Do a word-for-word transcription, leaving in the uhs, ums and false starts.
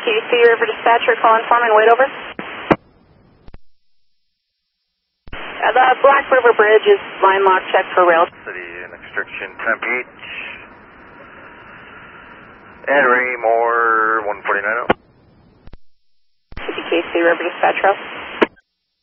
C River Dispatcher, calling Foreman, wait over. Uh, the Black River Bridge is line lock check for rail. City and extraction temp H. And Raymore one forty-nine oh. K C River Dispatcher.